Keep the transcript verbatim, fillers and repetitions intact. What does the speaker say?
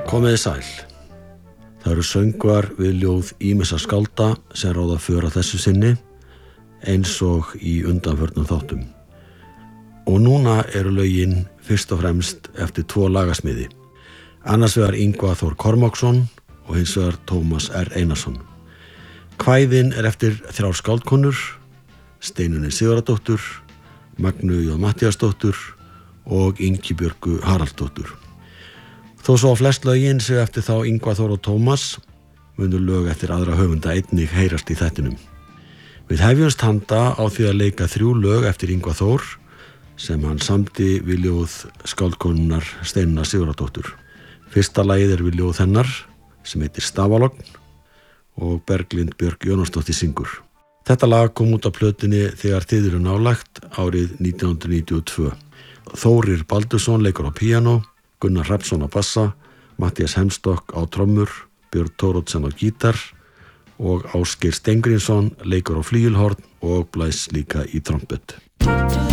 Komiði sæl. Það eru söngvar við ljóð ýmissa skálda sem ráða för að þessu sinni, eins og í undanförnum þáttum. Og núna eru lögin fyrst og fremst eftir tvo lagasmiði. Annars vegar Ingvar Þór Kormáksson og hins vegar Tómas R. Einarsson. Kvæðin er eftir þrjár skáldkonur, Steinunni Sigurðardóttur, Magnu J. Matthíasdóttur og Ingibjörgu Haraldsdóttur. Þó svo að flest lögin séu eftir þá Ingvar Þór og Tómas, munu lög eftir aðra höfunda einnig heyrast í þættinum. Við hefjumst handa á því að leika þrjú lög eftir Ingvar Þór sem hann samdi við ljóð skáldkonunnar Steinunnar Sigurðardóttur. Fyrsta lagið er við ljóð hennar sem heitir Stafalogn og Berglind Björk Jónasdóttir syngur. Þetta lag kom út á plötunni Þegar þið eru nálægt árið nítján hundruð níutíu og tvö. Þórir Baldursson leikur á píanó, Gunnar Hrafnsson á bassa, Matthías Hemstokk á trommur, Björn Thoroddsen á gítar og Ásgeir Steingrímsson leikur á flygilhorn og blæs líka í trompet.